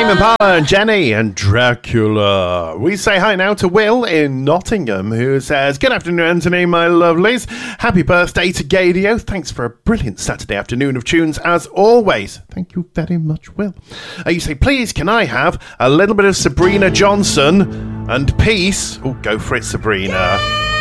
Tame Impala and Jenny and Dracula. We say hi now to Will in Nottingham, who says, good afternoon, Anthony, my lovelies. Happy birthday to Gadio. Thanks for a brilliant Saturday afternoon of tunes, as always. Thank you very much, Will. You say, please, can I have a little bit of Sabrina Johnson and Peace? Oh, go for it, Sabrina.